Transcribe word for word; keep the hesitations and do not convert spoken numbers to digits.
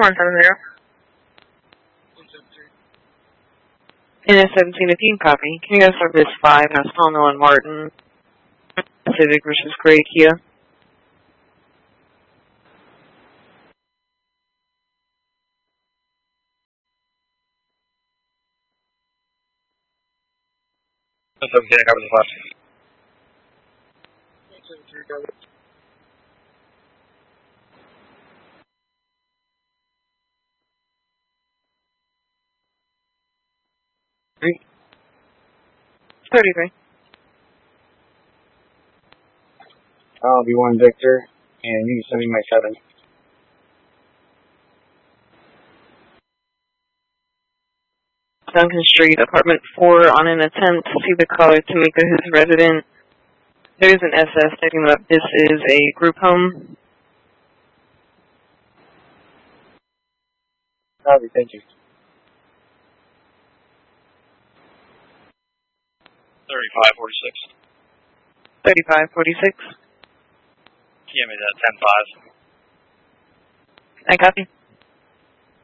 one seven zero. N S seventeen, if you can copy. Can you go service five, House Palmer and Martin, Civic versus Gray Kia? seventeen, I cover the flash. Three. thirty-three. I'll be one Victor, and you can send me my seven. Duncan Street, apartment four, on an attempt to see the caller Tamika, who's resident. There is an S S stating that this is a group home. Copy, thank you. thirty-five forty-six. thirty-five forty-six. Give me that ten five. I copy.